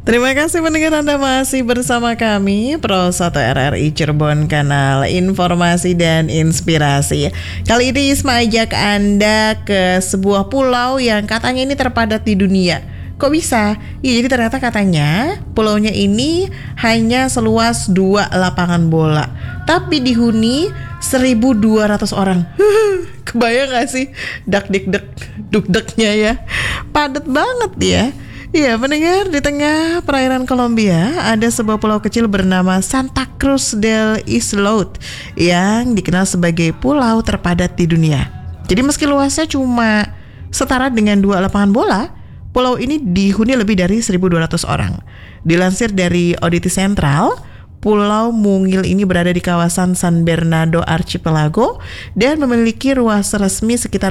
Terima kasih pendengar, Anda masih bersama kami Pro 1 RRI Cirebon, kanal informasi dan inspirasi. Kali ini Isma ajak Anda ke sebuah pulau yang katanya ini terpadat di dunia. Kok bisa? Ya, jadi ternyata katanya pulaunya ini hanya seluas 2 lapangan bola, tapi dihuni 1.200 orang. Kebayang gak sih dak-dik-dek, duk-deknya ya? Padat banget ya. Iya, pendengar, di tengah perairan Kolombia ada sebuah pulau kecil bernama Santa Cruz del Islote yang dikenal sebagai pulau terpadat di dunia. Jadi meski luasnya cuma setara dengan 2 lapangan bola, pulau ini dihuni lebih dari 1.200 orang. Dilansir dari Auditi Central, Pulau Mungil ini berada di kawasan San Bernardo Archipelago dan memiliki ruas resmi sekitar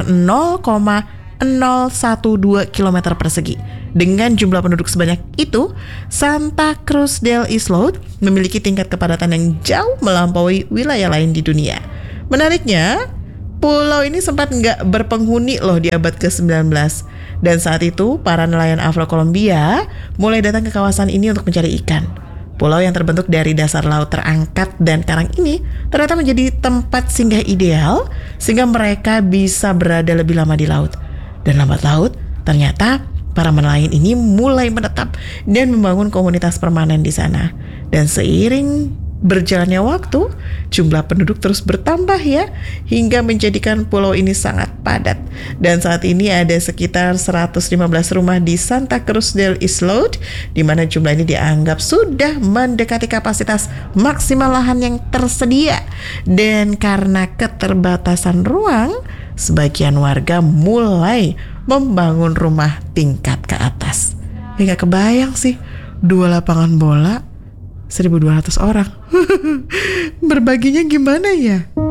0,012 km persegi. Dengan jumlah penduduk sebanyak itu, Santa Cruz del Islote memiliki tingkat kepadatan yang jauh melampaui wilayah lain di dunia. Menariknya, pulau ini sempat nggak berpenghuni loh di abad ke-19. Dan saat itu, para nelayan Afro-Kolombia mulai datang ke kawasan ini untuk mencari ikan. Pulau yang terbentuk dari dasar laut terangkat dan karang ini ternyata menjadi tempat singgah ideal sehingga mereka bisa berada lebih lama di laut. Dan lambat laut, ternyata para nelayan ini mulai menetap dan membangun komunitas permanen di sana. Dan seiring berjalannya waktu, jumlah penduduk terus bertambah ya, hingga menjadikan pulau ini sangat padat. Dan saat ini ada sekitar 115 rumah di Santa Cruz del Islote, di mana jumlah ini dianggap sudah mendekati kapasitas maksimal lahan yang tersedia. Dan karena keterbatasan ruang, sebagian warga mulai membangun rumah tingkat ke atas. Ya gak kebayang sih, 2 lapangan bola, 1.200 orang. Berbaginya gimana ya?